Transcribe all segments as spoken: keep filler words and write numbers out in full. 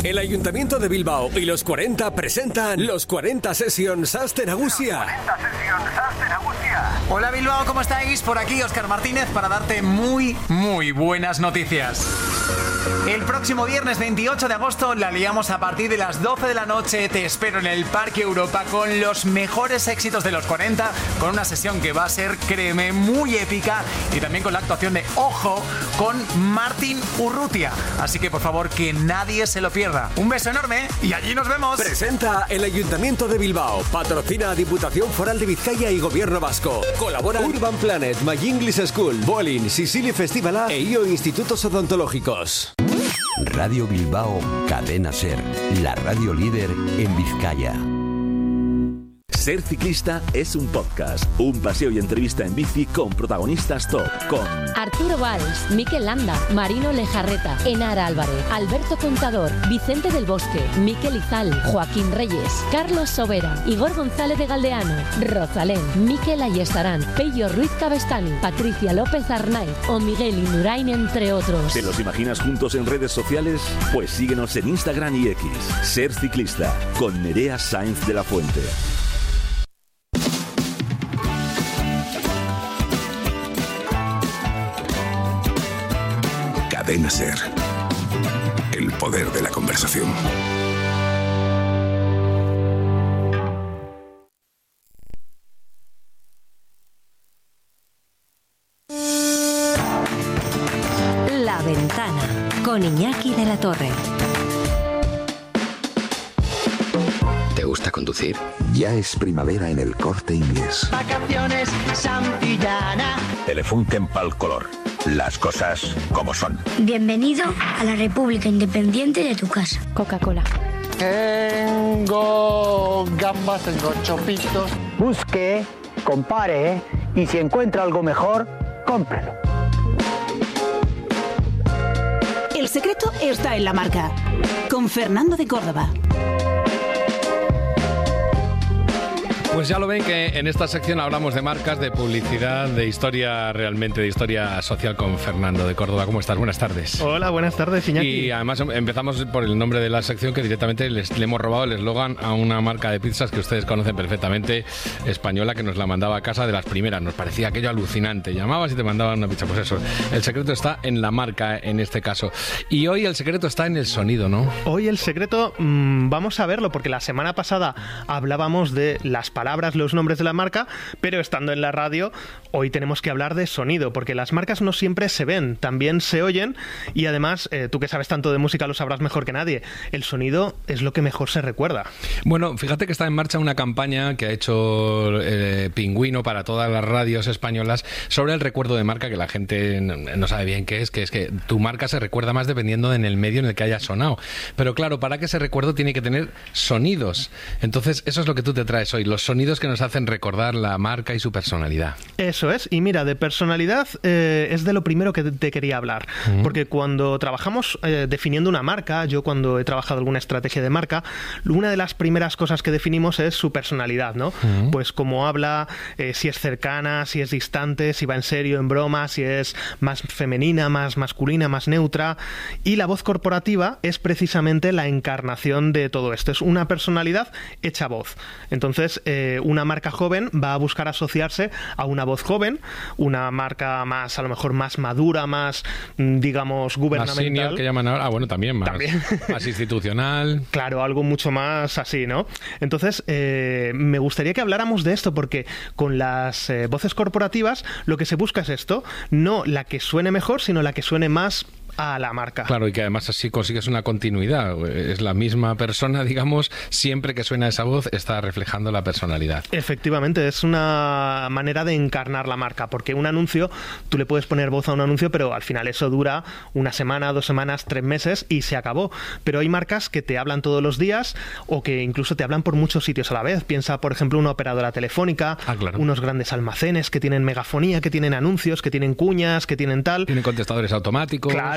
El Ayuntamiento de Bilbao y los cuarenta presentan los cuarenta Sessions Aste Nagusia. Hola Bilbao, ¿cómo estáis? Por aquí Óscar Martínez para darte muy, muy buenas noticias. El próximo viernes veintiocho de agosto la liamos a partir de las doce de la noche. Te espero en el Parque Europa con los mejores éxitos de los cuarenta, con una sesión que va a ser, créeme, muy épica, y también con la actuación de Ojo con Martin Urrutia. Así que por favor que nadie se lo pierda. Un beso enorme y allí nos vemos. Presenta el Ayuntamiento de Bilbao. Patrocina Diputación Foral de Vizcaya y Gobierno Vasco. Colabora Urban Planet, My English School, Bolin, Sicily Festivala e I O Institutos Odontológicos. Radio Bilbao, Cadena Ser, la radio líder en Vizcaya. Ser ciclista es un podcast, un paseo y entrevista en bici con protagonistas top, con Arturo Valls, Mikel Landa, Marino Lejarreta, Enara Álvarez, Alberto Contador, Vicente del Bosque, Mikel Izal, Joaquín Reyes, Carlos Sobera, Igor González de Galdeano, Rosalén, Mikel Ayestarán, Pello Ruiz Cabestani, Patricia López Arnaiz o Miguel Indurain, entre otros. ¿Te los imaginas juntos en redes sociales? Pues síguenos en Instagram y X. Ser ciclista con Nerea Sainz de la Fuente. Cadena Ser. El poder de la conversación. La Ventana con Iñaki de la Torre. ¿Te gusta conducir? Ya es primavera en el Corte Inglés. Vacaciones Santillana. Telefunken pal color. Las cosas como son. Bienvenido a la República Independiente de tu casa. Coca-Cola. Tengo gambas, tengo chopitos. Busque, compare y si encuentra algo mejor, cómprelo. El secreto está en la marca. Con Fernando de Córdoba. Pues ya lo ven que en esta sección hablamos de marcas, de publicidad, de historia realmente, de historia social con Fernando de Córdoba. ¿Cómo estás? Buenas tardes. Hola, buenas tardes, Iñaki. Y además empezamos por el nombre de la sección, que directamente les, le hemos robado el eslogan a una marca de pizzas que ustedes conocen perfectamente, española, que nos la mandaba a casa de las primeras. Nos parecía aquello alucinante. Llamabas y te mandaban una pizza. Pues eso, el secreto está en la marca en este caso. Y hoy el secreto está en el sonido, ¿no? Hoy el secreto, mmm, vamos a verlo, porque la semana pasada hablábamos de las palabras, los nombres de la marca, pero estando en la radio, hoy tenemos que hablar de sonido, porque las marcas no siempre se ven, también se oyen, y además, eh, tú que sabes tanto de música lo sabrás mejor que nadie, el sonido es lo que mejor se recuerda. Bueno, fíjate que está en marcha una campaña que ha hecho eh, Pingüino para todas las radios españolas sobre el recuerdo de marca, que la gente no sabe bien qué es, que es que tu marca se recuerda más dependiendo en el medio en el que haya sonado. Pero claro, para que ese recuerdo tiene que tener sonidos. Entonces, eso es lo que tú te traes hoy, los sonidos que nos hacen recordar la marca y su personalidad. Eso es, y mira, de personalidad eh, es de lo primero que te quería hablar, uh-huh. porque cuando trabajamos eh, definiendo una marca, yo cuando he trabajado alguna estrategia de marca, una de las primeras cosas que definimos es su personalidad, ¿no? Uh-huh. Pues cómo habla, eh, si es cercana, si es distante, si va en serio, en broma, si es más femenina, más masculina, más neutra, y la voz corporativa es precisamente la encarnación de todo esto, es una personalidad hecha voz. Entonces, eh, una marca joven va a buscar asociarse a una voz joven, una marca más, a lo mejor más madura, más, digamos, gubernamental. Más senior, que llaman ahora. Ah, bueno, también más, ¿También? más institucional. Claro, algo mucho más así, ¿no? Entonces, eh, me gustaría que habláramos de esto, porque con las eh, voces corporativas lo que se busca es esto, no la que suene mejor, sino la que suene más a la marca. Claro, y que además así consigues una continuidad. Es la misma persona, digamos, siempre que suena esa voz está reflejando la personalidad. Efectivamente, es una manera de encarnar la marca, porque un anuncio, tú le puedes poner voz a un anuncio, pero al final eso dura una semana, dos semanas, tres meses y se acabó. Pero hay marcas que te hablan todos los días o que incluso te hablan por muchos sitios a la vez. Piensa, por ejemplo, una operadora telefónica, ah, claro. unos grandes almacenes que tienen megafonía, que tienen anuncios, que tienen cuñas, que tienen tal. Tienen contestadores automáticos. Claro.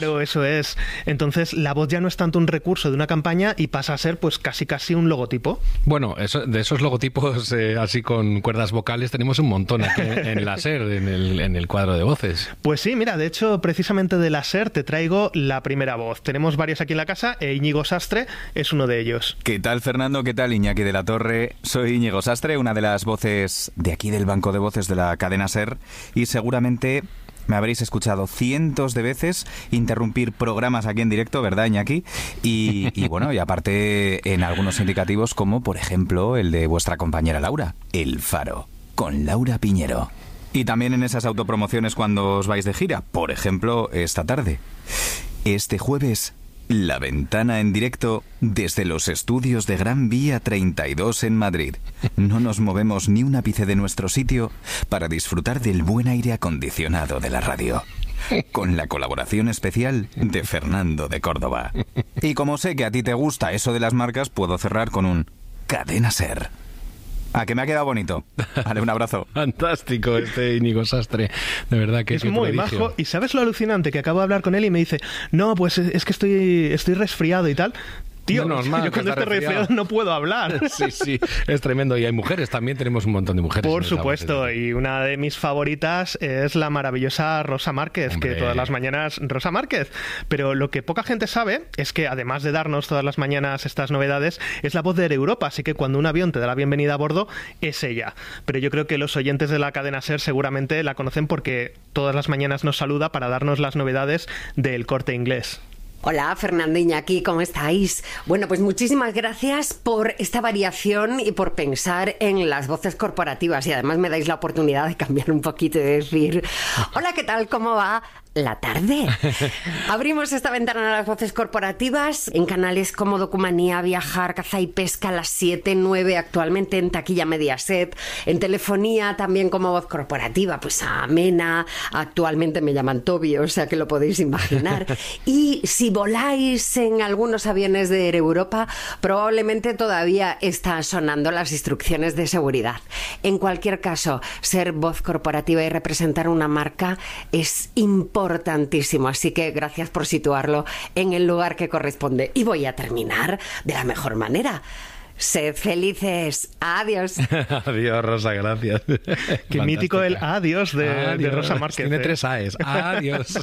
Claro, eso es. Entonces la voz ya no es tanto un recurso de una campaña y pasa a ser pues casi casi un logotipo. Bueno, eso, de esos logotipos eh, así con cuerdas vocales tenemos un montón aquí en, en la SER, en el, en el cuadro de voces. Pues sí, mira, de hecho precisamente de la SER te traigo la primera voz. Tenemos varios aquí en la casa e Íñigo Sastre es uno de ellos. ¿Qué tal, Fernando? ¿Qué tal, Iñaki de la Torre? Soy Íñigo Sastre, una de las voces de aquí del banco de voces de la cadena SER, y seguramente me habréis escuchado cientos de veces interrumpir programas aquí en directo, ¿verdad, Iñaki? Y, y bueno, y aparte en algunos indicativos como, por ejemplo, el de vuestra compañera Laura, El Faro, con Laura Piñero. Y también en esas autopromociones cuando os vais de gira, por ejemplo, esta tarde. Este jueves, La Ventana en directo desde los estudios de Gran Vía treinta y dos en Madrid. No nos movemos ni un ápice de nuestro sitio para disfrutar del buen aire acondicionado de la radio. Con la colaboración especial de Fernando de Córdoba. Y como sé que a ti te gusta eso de las marcas, puedo cerrar con un Cadena SER. Ah, que me ha quedado bonito. Vale, un abrazo. Fantástico este Íñigo Sastre. De verdad que es muy majo. Y ¿sabes lo alucinante? Que acabo de hablar con él y me dice, no, pues es que estoy, estoy resfriado y tal. Tío, mal, yo cuando estoy resfriado no puedo hablar. Sí, sí, es tremendo. Y hay mujeres también, tenemos un montón de mujeres. Por supuesto, y una de mis favoritas es la maravillosa Rosa Márquez, Hombre. que todas las mañanas... Rosa Márquez. Pero lo que poca gente sabe es que, además de darnos todas las mañanas estas novedades, es la voz de Air Europa, así que cuando un avión te da la bienvenida a bordo, es ella. Pero yo creo que los oyentes de la cadena SER seguramente la conocen porque todas las mañanas nos saluda para darnos las novedades del Corte Inglés. Hola, Fernando, Iñaki, ¿cómo estáis? Bueno, pues muchísimas gracias por esta variación y por pensar en las voces corporativas, y además me dais la oportunidad de cambiar un poquito y de decir, hola, ¿qué tal? ¿Cómo va la tarde? Abrimos esta ventana a las voces corporativas en canales como Documanía, Viajar, Caza y Pesca a las siete, nueve, actualmente en Taquilla Mediaset, en telefonía también como voz corporativa, pues a Mena, actualmente me llaman Toby, o sea que lo podéis imaginar. Y si voláis en algunos aviones de Air Europa, probablemente todavía están sonando las instrucciones de seguridad. En cualquier caso, ser voz corporativa y representar una marca es importantísimo, así que gracias por situarlo en el lugar que corresponde. Y voy a terminar de la mejor manera. Sed felices. Adiós. Adiós, Rosa, gracias. Qué Fantástica. Mítico el adiós de, adiós de Rosa Márquez. Tiene ¿eh? tres A's. Adiós.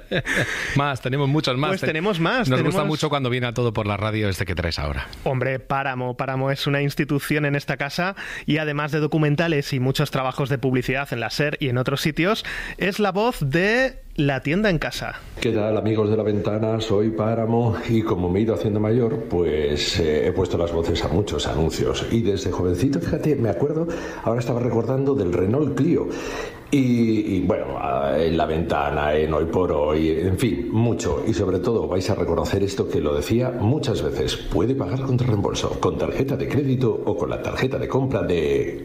Más, tenemos muchos más. Pues tenemos más. Nos tenemos... gusta mucho cuando viene a todo por la radio este que traes ahora. Hombre, Páramo. Páramo es una institución en esta casa y además de documentales y muchos trabajos de publicidad en la SER y en otros sitios, es la voz de La Tienda en Casa. ¿Qué tal, amigos de La Ventana? Soy Páramo y como me he ido haciendo mayor, pues eh, he puesto las voces a muchos anuncios. Y desde jovencito, fíjate, me acuerdo, ahora estaba recordando del Renault Clio. Y, y bueno, en La Ventana, en Hoy por Hoy, en fin, mucho. Y sobre todo vais a reconocer esto que lo decía muchas veces. Puede pagar contra reembolso, con tarjeta de crédito o con la tarjeta de compra de...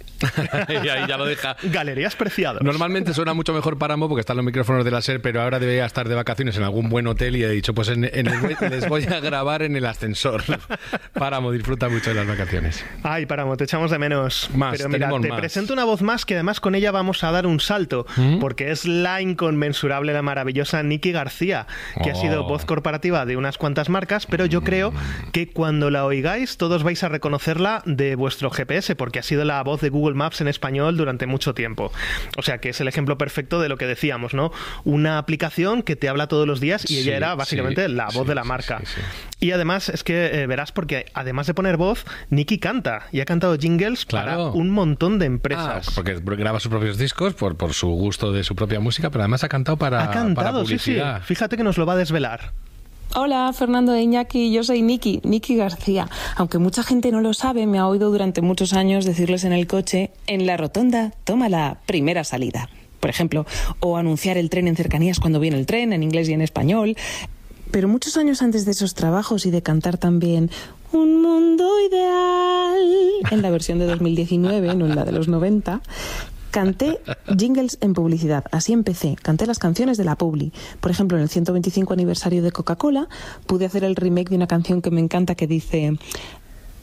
Y ahí ya lo deja. Galerías Preciados. Normalmente suena mucho mejor Páramo porque están los micrófonos de la SER, pero ahora debe estar de vacaciones en algún buen hotel y he dicho, pues en, en el, les voy a grabar en el ascensor. Páramo, disfruta mucho de las vacaciones. Ay, Páramo, te echamos de menos. Más, pero mira, te más. presento una voz más que además con ella vamos a dar un salto, ¿Mm? porque es la inconmensurable, la maravillosa Nikki García, que oh. ha sido voz corporativa de unas cuantas marcas, pero yo creo que cuando la oigáis todos vais a reconocerla de vuestro G P S, porque ha sido la voz de Google Maps en español durante mucho tiempo. O sea que es el ejemplo perfecto de lo que decíamos, ¿no? Una aplicación que te habla todos los días y sí, ella era básicamente sí, la voz sí, de la marca. Sí, sí, sí. Y además es que eh, verás, porque además de poner voz, Nikki canta y ha cantado jingles claro. para un montón de empresas. Ah, porque graba sus propios discos por, por su gusto de su propia música, pero además ha cantado para, ha cantado, para publicidad. Sí, sí. Fíjate que nos lo va a desvelar. Hola, Fernando, Iñaki, yo soy Nikki, Nikki García. Aunque mucha gente no lo sabe, me ha oído durante muchos años decirles en el coche, en la rotonda, toma la primera salida, por ejemplo, o anunciar el tren en cercanías cuando viene el tren, en inglés y en español. Pero muchos años antes de esos trabajos y de cantar también Un mundo ideal, en la versión de dos mil diecinueve, no en la de los noventa... Canté jingles en publicidad, así empecé. Canté las canciones de la Publi. Por ejemplo, en el ciento veinticinco aniversario de Coca-Cola, pude hacer el remake de una canción que me encanta que dice...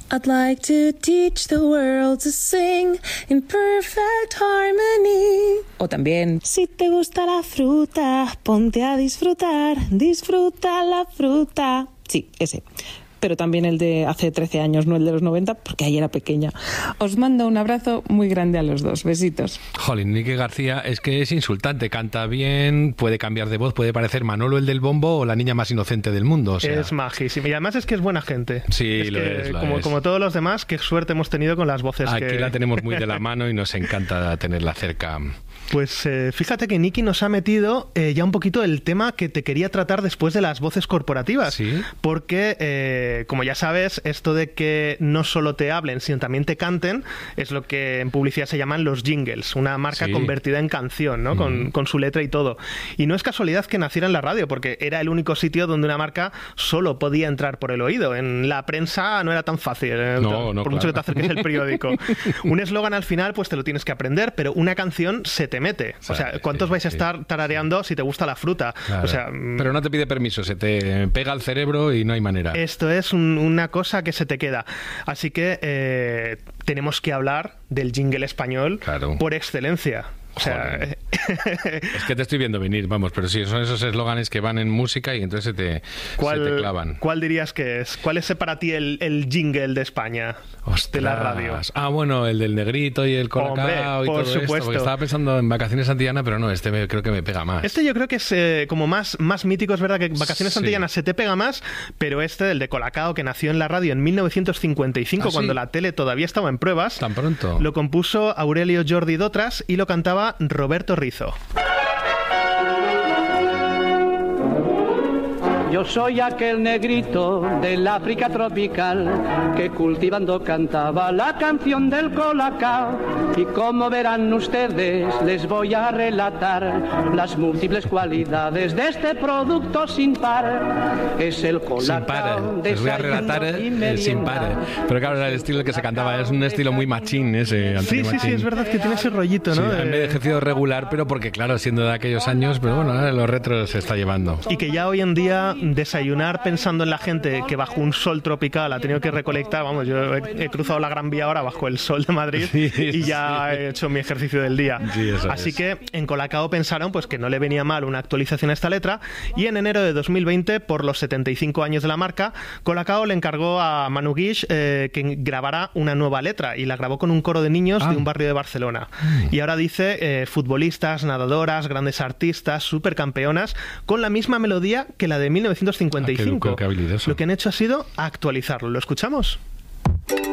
I'd like to teach the world to sing in perfect harmony. O también, si te gusta la fruta, ponte a disfrutar, disfruta la fruta. Sí, ese. Pero también el de hace trece años, no el de los noventa, porque ahí era pequeña. Os mando un abrazo muy grande a los dos. Besitos. Jolín, Nicky García es que es insultante. Canta bien, puede cambiar de voz, puede parecer Manolo el del bombo o la niña más inocente del mundo. O sea. Es majísimo. Y además es que es buena gente. Sí, es lo que, es, lo como, es. como todos los demás, qué suerte hemos tenido con las voces. Aquí que... la tenemos muy de la mano y nos encanta tenerla cerca. Pues eh, fíjate que Nicky nos ha metido eh, ya un poquito el tema que te quería tratar después de las voces corporativas. ¿Sí? Porque, eh, como ya sabes, esto de que no solo te hablen, sino también te canten, es lo que en publicidad se llaman los jingles, una marca sí. convertida en canción, ¿no? Mm. Con, con su letra y todo. Y no es casualidad que naciera en la radio, porque era el único sitio donde una marca solo podía entrar por el oído. En la prensa no era tan fácil, eh, no, no, por claro. mucho que te acerques el periódico. Un eslogan al final, pues te lo tienes que aprender, pero una canción se te mete. O sea, ¿cuántos sí, vais a estar sí, tarareando sí. si te gusta la fruta? Claro. O sea, pero no te pide permiso, se te pega al cerebro y no hay manera. Esto es un, una cosa que se te queda. Así que eh, tenemos que hablar del jingle español claro. por excelencia. O sea, es que te estoy viendo venir, vamos, pero sí, son esos eslóganes que van en música y entonces se te, ¿Cuál, se te clavan. ¿Cuál dirías que es? ¿Cuál es para ti el, el jingle de España? Ostras. De la radio. Ah, bueno, el del negrito y el colacao y todo supuesto. esto, porque estaba pensando en Vacaciones Antillana, pero no, este me, creo que me pega más. Este yo creo que es eh, como más, más mítico, es verdad que Vacaciones sí. Antillana se te pega más, pero este, el de colacao, que nació en la radio en mil novecientos cincuenta y cinco, ¿Ah, cuando sí? la tele todavía estaba en pruebas. ¿Tan pronto? Lo compuso Aurelio Jordi Dotras y lo cantaba Roberto Rizo. Yo soy aquel negrito del África tropical que cultivando cantaba la canción del colacao. Y como verán ustedes, les voy a relatar las múltiples cualidades de este producto sin par. Es el colacao. Sin par, les voy a relatar eh, sin par. Pero claro, era el estilo que se cantaba, es un estilo muy machín ese. Sí, sí, machín. sí, es verdad que tiene ese rollito, ¿no? Sí, a mí me he ejercido regular, pero porque claro, siendo de aquellos años, pero bueno, ahora los retros se está llevando. Y que ya hoy en día desayunar pensando en la gente que bajo un sol tropical ha tenido que recolectar, vamos, yo he, he cruzado la Gran Vía ahora bajo el sol de Madrid sí, y ya sí. he hecho mi ejercicio del día. Sí, Así es. que en Colacao pensaron pues que no le venía mal una actualización a esta letra y en enero de dos mil veinte, por los setenta y cinco años de la marca, Colacao le encargó a Manu Guix eh, que grabara una nueva letra y la grabó con un coro de niños ah. de un barrio de Barcelona. Mm. Y ahora dice eh, futbolistas, nadadoras, grandes artistas, supercampeonas, con la misma melodía que la de mil novecientos cincuenta y cinco. Ah, qué, qué, qué Lo que han hecho ha sido actualizarlo. ¿Lo escuchamos?